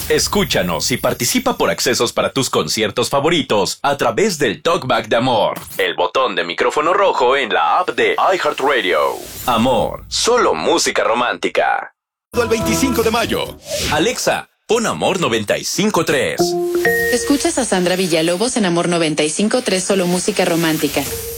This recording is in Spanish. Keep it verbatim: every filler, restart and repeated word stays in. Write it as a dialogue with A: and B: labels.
A: Escúchanos y participa por accesos para tus conciertos favoritos a través del Talkback de Amor, el botón de micrófono rojo en la app de iHeartRadio. Amor, solo música romántica.
B: El veinticinco de mayo.
A: Alexa, pon Amor noventa y cinco punto tres.
C: Escuchas a Sandra Villalobos en Amor noventa y cinco punto tres, solo música romántica.